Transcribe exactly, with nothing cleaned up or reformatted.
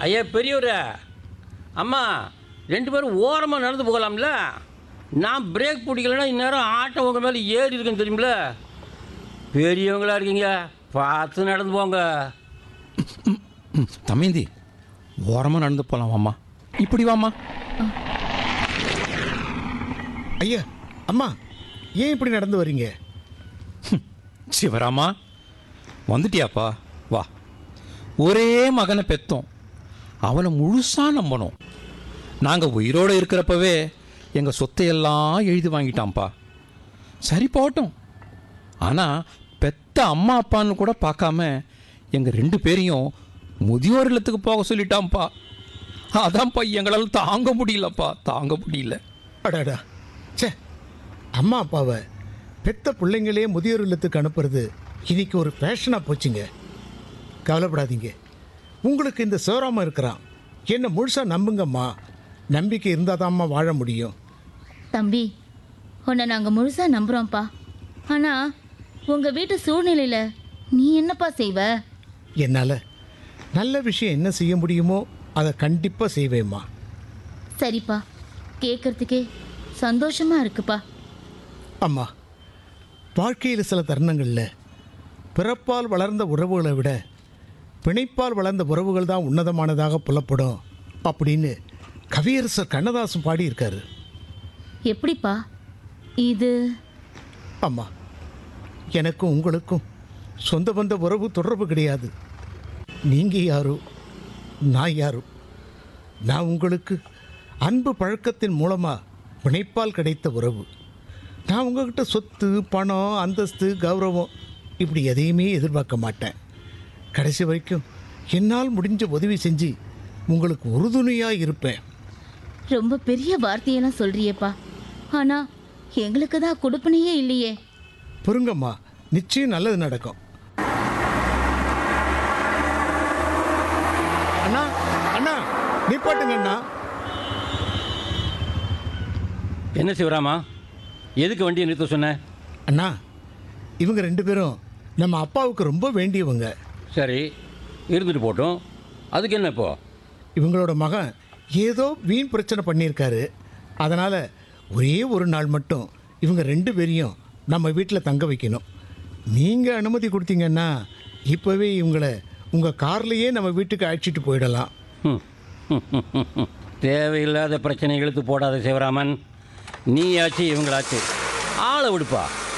ஐயா பெரியவரே, அம்மா ரெண்டு பேரும் ஓரமாக நடந்து போகலாம்ல? நான் பிரேக் பிடிக்கலன்னா இந்நேரம் ஆட்டோ உங்கள் மேலே ஏறி இருக்குன்னு தெரியுமில்ல? பெரியவங்களா இருக்கீங்க, பார்த்து நடந்து போங்க. தமேந்தி, ஓரமாக நடந்து போகலாம் வாம்மா. இப்படி வாம்மா. ஐயா அம்மா, ஏன் இப்படி நடந்து வரீங்க? சிவராமா, வந்துட்டியாப்பா? வா. ஒரே மகனை பெற்றோம், அவனை முழுசாக நம்பணும். நாங்கள் உயிரோடு இருக்கிறப்பவே எங்கள் சொத்தையெல்லாம் எழுதி வாங்கிட்டான்ப்பா. சரி போட்டோம், ஆனால் பெத்த அம்மா அப்பான்னு கூட பார்க்காம எங்கள் ரெண்டு பேரையும் முதியோர் இல்லத்துக்கு போக சொல்லிட்டான்ப்பா. அதான்ப்பா எங்களால் தாங்க முடியலப்பா, தாங்க முடியல. அடாடா, சே, அம்மா அப்பாவை பெத்த பிள்ளைங்களே முதியோர் இல்லத்துக்கு அனுப்புறது இன்னைக்கு ஒரு ஃபேஷனாக போச்சுங்க. கவலைப்படாதீங்க, உங்களுக்கு இந்த சிவராமன் இருக்கிறான். என்ன முழுசாக நம்புங்கம்மா. நம்பிக்கை இருந்தால் தான்மா வாழ முடியும். தம்பி, உன்னை நாங்கள் முழுசாக நம்புகிறோம்ப்பா. ஆனால் உங்கள் வீட்டு சூழ்நிலையில் நீ என்னப்பா செய்வ? என்னால் நல்ல விஷயம் என்ன செய்ய முடியுமோ அதை கண்டிப்பாக செய்வேம்மா. சரிப்பா, கேட்கறதுக்கே சந்தோஷமாக இருக்குப்பா. அம்மா, வாழ்க்கையில் சில தருணங்களில் பிறப்பால் வளர்ந்த உறவுகளை விட பிணைப்பால் வளர்ந்த உறவுகள் தான் உன்னதமானதாக புலப்படும் அப்படின்னு கவியரசர் கண்ணதாசன் பாடியிருக்காரு. எப்படிப்பா இது? அம்மா, எனக்கும் உங்களுக்கும் சொந்த பந்த உறவு தொடர்பு கிடையாது. நீங்கள் யாரோ நான் யாரோ. நான் உங்களுக்கு அன்பு பழக்கத்தின் மூலமாக பிணைப்பால் கிடைத்த உறவு. நான் உங்கள்கிட்ட சொத்து, பணம், அந்தஸ்து, கௌரவம் இப்படி எதையுமே எதிர்பார்க்க மாட்டேன். கடைசி வரைக்கும் என்னால் முடிஞ்ச உதவி செஞ்சு உங்களுக்கு உறுதுணையாக இருப்பேன். ரொம்ப பெரிய வார்த்தையெல்லாம் சொல்றியேப்பா, ஆனால் எங்களுக்கு தான் கொடுப்பனையே இல்லையே. பொறுங்கம்மா, நிச்சயம் நல்லது நடக்கும். அண்ணா அண்ணா நிப்பாட்டுங்க அண்ணா. என்ன சிவராமா, எதுக்கு வண்டியை நிறுத்த சொன்ன? அண்ணா, இவங்க ரெண்டு பேரும் நம்ம அப்பாவுக்கு ரொம்ப வேண்டியவங்க. சரி, இருந்துட்டு போட்டோம். அதுக்கு என்ன இப்போ? இவங்களோட மகன் ஏதோ வீண் பிரச்சனை பண்ணியிருக்காரு. அதனால் ஒரே ஒரு நாள் மட்டும் இவங்க ரெண்டு பேரையும் நம்ம வீட்டில் தங்க வைக்கணும். நீங்கள் அனுமதி கொடுத்தீங்கன்னா இப்போவே இவங்களை உங்கள் கார்லேயே நம்ம வீட்டுக்கு அழைச்சிட்டு போயிடலாம். தேவையில்லாத பிரச்சனை இழுத்து போடாத சிவராமன். நீயாச்சு இவங்களாச்சு, ஆளை விடுப்பா.